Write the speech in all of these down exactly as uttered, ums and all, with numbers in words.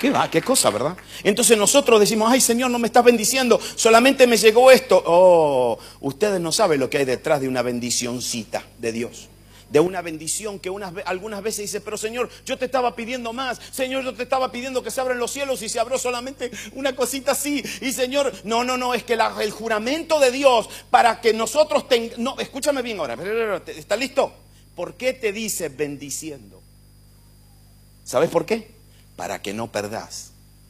¿Qué va? ¿Qué cosa, verdad? Entonces nosotros decimos, ay Señor, no me estás bendiciendo, solamente me llegó esto. Oh, ustedes no saben lo que hay detrás de una bendicioncita de Dios. De una bendición que unas, algunas veces dice, pero Señor, yo te estaba pidiendo más. Señor, yo te estaba pidiendo que se abran los cielos y se abrió solamente una cosita así. Y Señor, no, no, no, es que la, el juramento de Dios para que nosotros tengamos... No, escúchame bien ahora, ¿está listo? ¿Por qué te dice bendiciendo? ¿Sabes por qué? Para que no perdás.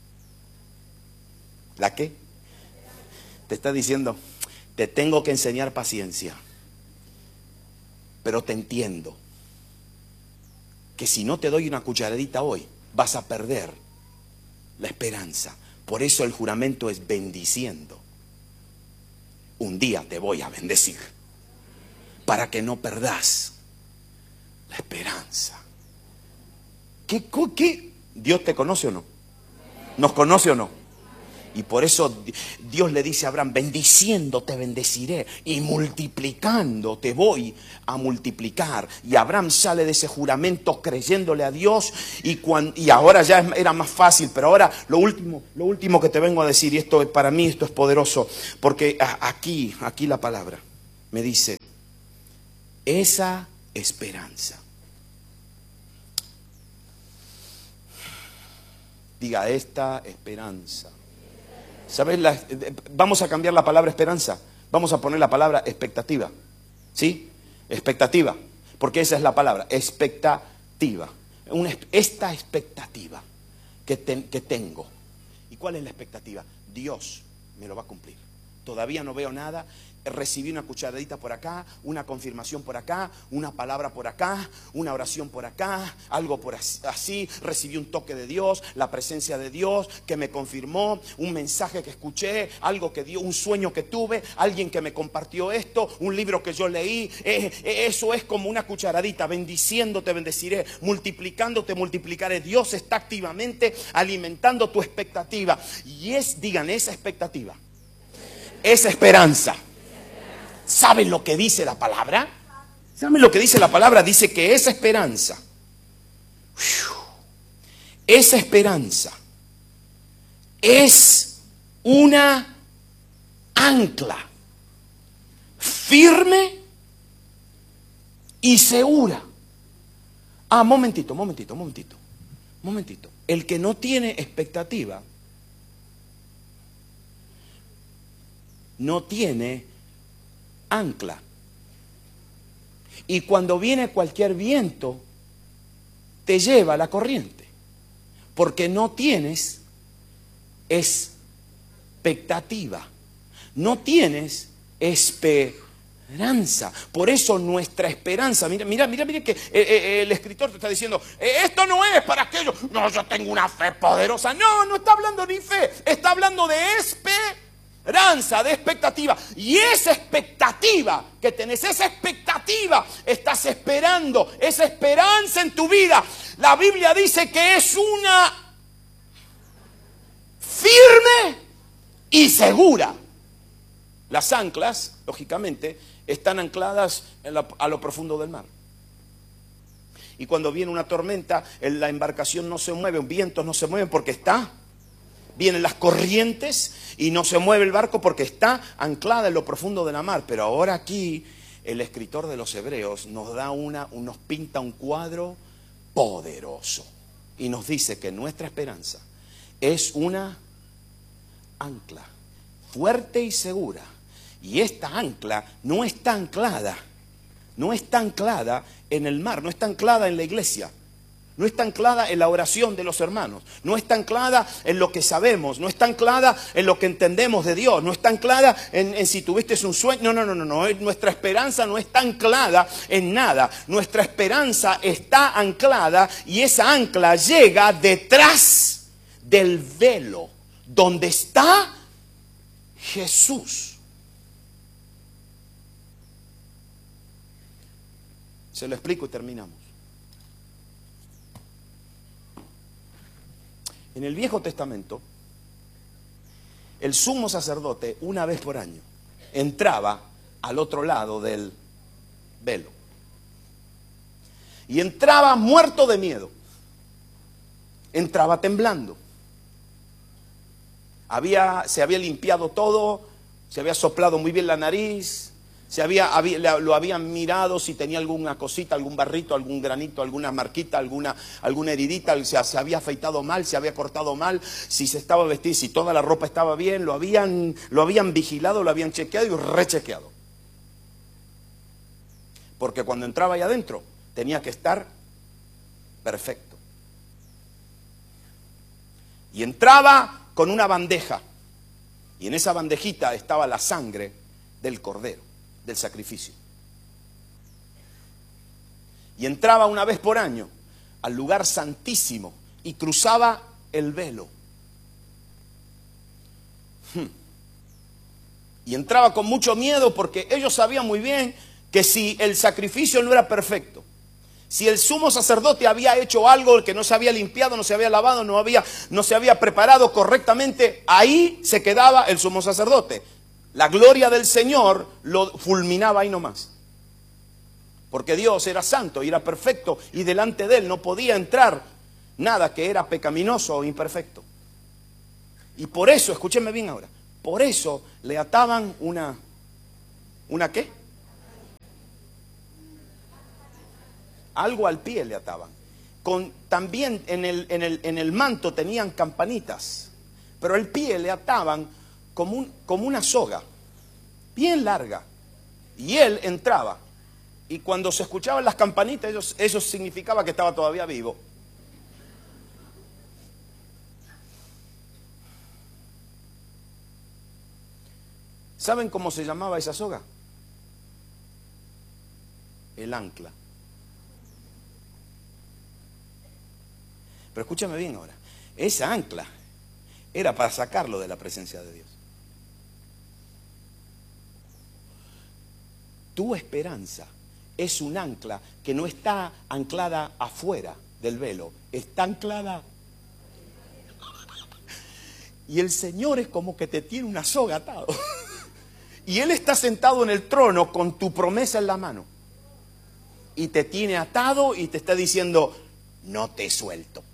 ¿La qué? Te está diciendo, te tengo que enseñar paciencia. Pero te entiendo que si no te doy una cucharadita hoy, vas a perder la esperanza. Por eso el juramento es bendiciendo. Un día te voy a bendecir para que no perdás la esperanza. ¿Qué, qué? ¿Dios te conoce o no? ¿Nos conoce o no? Y por eso Dios le dice a Abraham, bendiciendo te bendeciré y multiplicando te voy a multiplicar. Y Abraham sale de ese juramento creyéndole a Dios y, cuando, y ahora ya era más fácil, pero ahora lo último, lo último que te vengo a decir, y esto para mí esto es poderoso, porque aquí, aquí la palabra me dice, esa esperanza. Diga, esta esperanza. ¿Sabes? La, vamos a cambiar la palabra esperanza. Vamos a poner la palabra expectativa. ¿Sí? Expectativa. Porque esa es la palabra. Expectativa. Una, esta expectativa que, ten, que tengo. ¿Y cuál es la expectativa? Dios me lo va a cumplir. Todavía no veo nada. Recibí una cucharadita por acá, una confirmación por acá, una palabra por acá, una oración por acá, algo por así, recibí un toque de Dios, la presencia de Dios que me confirmó, un mensaje que escuché, algo que dio, un sueño que tuve, alguien que me compartió esto, un libro que yo leí. Eh, eh, eso es como una cucharadita, bendiciendo te bendeciré, multiplicando te multiplicaré. Dios está activamente alimentando tu expectativa. Y es, digan, esa expectativa, esa esperanza. ¿Saben lo que dice la palabra? ¿Saben lo que dice la palabra? Dice que esa esperanza, esa esperanza es una ancla firme y segura. Ah, momentito, momentito, momentito, momentito. El que no tiene expectativa no tiene ancla. Y cuando viene cualquier viento, te lleva la corriente. Porque no tienes expectativa. No tienes esperanza. Por eso nuestra esperanza, mira, mira, mira, mira que eh, eh, el escritor te está diciendo, eh, esto no es para aquello. No, yo tengo una fe poderosa. No, no está hablando ni fe. Está hablando de esperanza. Esperanza, de expectativa. Y esa expectativa que tenés, esa expectativa, estás esperando, esa esperanza en tu vida. La Biblia dice que es una firme y segura. Las anclas, lógicamente, están ancladas en la, a lo profundo del mar. Y cuando viene una tormenta, la embarcación no se mueve, vientos no se mueven porque está... Vienen las corrientes y no se mueve el barco porque está anclada en lo profundo de la mar. Pero ahora aquí el escritor de los Hebreos nos da una, nos pinta un cuadro poderoso. Y nos dice que nuestra esperanza es una ancla fuerte y segura. Y esta ancla no está anclada, no está anclada en el mar, no está anclada en la iglesia. No está anclada en la oración de los hermanos. No está anclada en lo que sabemos. No está anclada en lo que entendemos de Dios. No está anclada en, en si tuviste un sueño. No, no, no, no, no. Nuestra esperanza no está anclada en nada. Nuestra esperanza está anclada y esa ancla llega detrás del velo donde está Jesús. Se lo explico y terminamos. En el Viejo Testamento, el sumo sacerdote, una vez por año, entraba al otro lado del velo. Y entraba muerto de miedo. Entraba temblando. había, se había limpiado todo, se había soplado muy bien la nariz, se había, había, lo habían mirado si tenía alguna cosita, algún barrito, algún granito, alguna marquita, alguna, alguna heridita, o sea, se había afeitado mal, se había cortado mal, si se estaba vestido, si toda la ropa estaba bien, lo habían, lo habían vigilado, lo habían chequeado y rechequeado. Porque cuando entraba ahí adentro, tenía que estar perfecto. Y entraba con una bandeja, y en esa bandejita estaba la sangre del cordero, del sacrificio. Y entraba una vez por año al lugar santísimo y cruzaba el velo. Hmm. Y entraba con mucho miedo porque ellos sabían muy bien que si el sacrificio no era perfecto, si el sumo sacerdote había hecho algo que no se había limpiado, no se había lavado, no, había, no se había preparado correctamente, ahí se quedaba el sumo sacerdote. La gloria del Señor lo fulminaba ahí nomás. Porque Dios era santo y era perfecto y delante de Él no podía entrar nada que era pecaminoso o imperfecto. Y por eso, escúchenme bien ahora, por eso le ataban una, ¿una qué? Algo al pie le ataban. Con, también en el, en, el, en el manto tenían campanitas, pero al pie le ataban como, un, como una soga, bien larga. Y él entraba. Y cuando se escuchaban las campanitas, eso, eso significaba que estaba todavía vivo. ¿Saben cómo se llamaba esa soga? El ancla. Pero escúchame bien ahora, esa ancla era para sacarlo de la presencia de Dios. Tu esperanza es un ancla que no está anclada afuera del velo, está anclada. Y el Señor es como que te tiene una soga atado. Y Él está sentado en el trono con tu promesa en la mano. Y te tiene atado y te está diciendo, no te suelto.